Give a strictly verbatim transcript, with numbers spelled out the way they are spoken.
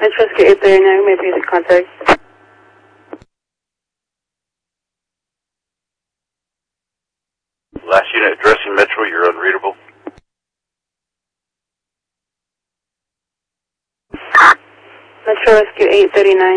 Metro Rescue eight thirty-nine, may I please contact? Last unit addressing Metro, you're unreadable. Metro Rescue eight thirty-nine.